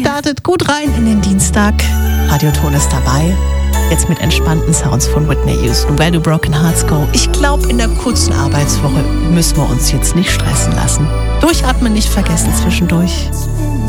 startet gut rein in den Dienstag. Radioton ist dabei. Jetzt mit entspannten Sounds von Whitney Houston. Where do broken hearts go? Ich glaube, in der kurzen Arbeitswoche müssen wir uns jetzt nicht stressen lassen. Durchatmen nicht vergessen zwischendurch.